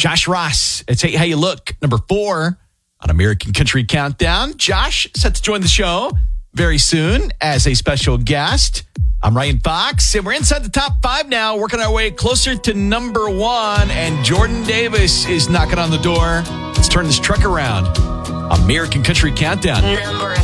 Josh Ross. It's Hey How You Look, number 4 on American Country Countdown. Josh set to join the show very soon as a special guest. I'm Ryan Fox, and we're inside the top 5 now, working our way closer to number 1, and Jordan Davis is knocking on the door. Let's turn this truck around. American Country Countdown. Number